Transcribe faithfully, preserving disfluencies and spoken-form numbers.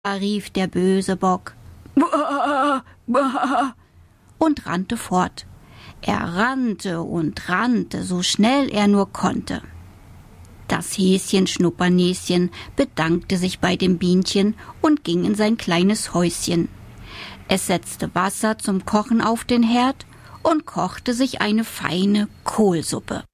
rief der böse Bock und rannte fort. Er rannte und rannte, so schnell er nur konnte. Das Häschen Schnuppernäschen bedankte sich bei dem Bienchen und ging in sein kleines Häuschen. Es setzte Wasser zum Kochen auf den Herd und kochte sich eine feine Kohlsuppe.